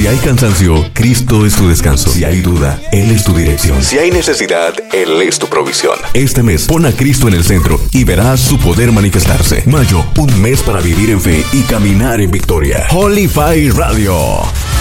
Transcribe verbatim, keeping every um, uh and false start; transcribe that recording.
Si hay cansancio, Cristo es tu descanso. Si hay duda, Él es tu dirección. Si hay necesidad, Él es tu provisión. Este mes, pon a Cristo en el centro y verás su poder manifestarse. Mayo, un mes para vivir en fe y caminar en victoria. Holy Fire Radio.